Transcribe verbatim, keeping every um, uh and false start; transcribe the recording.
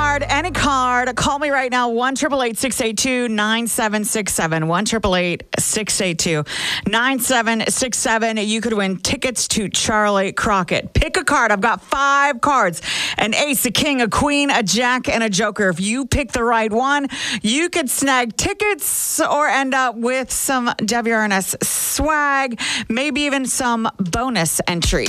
card, any card. Call me right now, one eight eight eight, six eight two, nine seven six seven, one eight eight eight, six eight two, nine seven six seven. You could win tickets to Charlie Crockett. Pick a card. I've got five cards, an ace, a king, a queen, a jack, and a joker. If you pick the right one, you could snag tickets or end up with some W R N S swag, maybe even some bonus entries.